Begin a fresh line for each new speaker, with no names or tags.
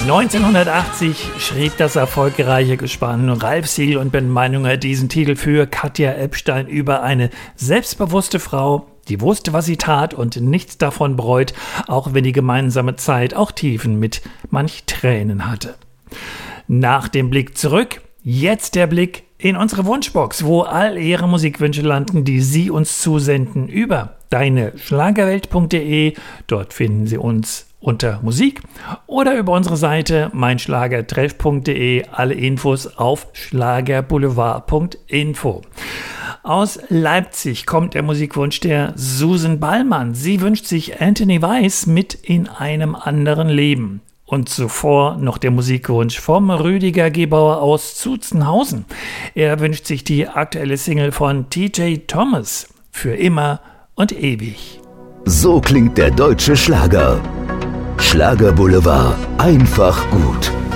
1980 schrieb das erfolgreiche Gespann Ralf Siegel und Ben Meinunger diesen Titel für Katja Epstein über eine selbstbewusste Frau, die wusste, was sie tat und nichts davon bereut, auch wenn die gemeinsame Zeit auch Tiefen mit manch Tränen hatte. Nach dem Blick zurück, jetzt der Blick in unsere Wunschbox, wo all Ihre Musikwünsche landen, die Sie uns zusenden über deineschlagerwelt.de. Dort finden Sie uns unter Musik oder über unsere Seite meinschlagertreff.de. Alle Infos auf schlagerboulevard.info. Aus Leipzig kommt der Musikwunsch der Susan Ballmann. Sie wünscht sich Anthony Weiss mit In einem anderen Leben. Und zuvor noch der Musikwunsch vom Rüdiger Gebauer aus Zuzenhausen. Er wünscht sich die aktuelle Single von TJ Thomas, Für immer und ewig.
So klingt der deutsche Schlager. Schlager Boulevard, einfach gut.